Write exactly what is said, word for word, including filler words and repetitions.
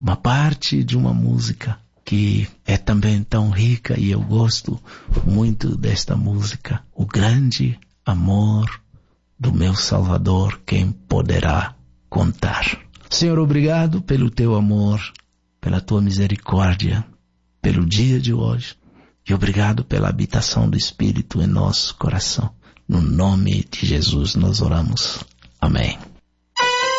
uma parte de uma música que é também tão rica, e eu gosto muito desta música. O grande amor do meu Salvador, quem poderá contar? Senhor, obrigado pelo teu amor, pela tua misericórdia, pelo dia de hoje, e obrigado pela habitação do Espírito em nosso coração. No nome de Jesus nós oramos. Amém.